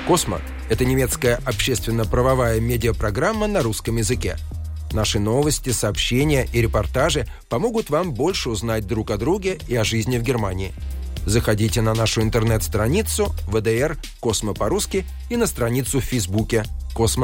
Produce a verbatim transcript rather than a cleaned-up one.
«Космо» — это немецкая общественно-правовая медиапрограмма на русском языке. Наши новости, сообщения и репортажи помогут вам больше узнать друг о друге и о жизни в Германии. Заходите на нашу интернет-страницу вэ дэ эр «Космо» по-русски и на страницу в Фейсбуке «Космо».